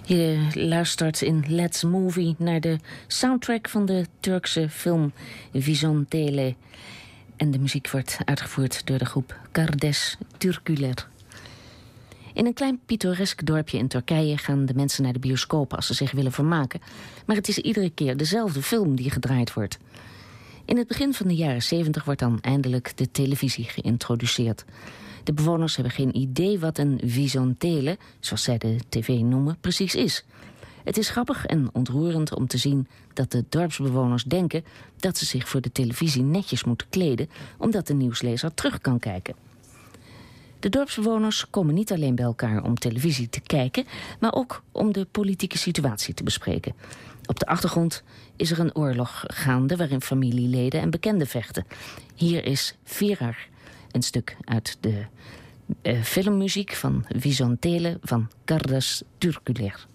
Je luistert in Let's Movie naar de soundtrack van de Turkse film Vizontele. En de muziek wordt uitgevoerd door de groep Kardeş Türküler. In een klein pittoresk dorpje in Turkije gaan de mensen naar de bioscoop als ze zich willen vermaken. Maar het is iedere keer dezelfde film die gedraaid wordt. In het begin van de jaren 70 wordt dan eindelijk de televisie geïntroduceerd. De bewoners hebben geen idee wat een vizontele, zoals zij de tv noemen, precies is. Het is grappig en ontroerend om te zien dat de dorpsbewoners denken dat ze zich voor de televisie netjes moeten kleden, omdat de nieuwslezer terug kan kijken. De dorpsbewoners komen niet alleen bij elkaar om televisie te kijken, maar ook om de politieke situatie te bespreken. Op de achtergrond is er een oorlog gaande waarin familieleden en bekenden vechten. Hier is Firar, een stuk uit de filmmuziek van Vizontele van Kardeş Türküler.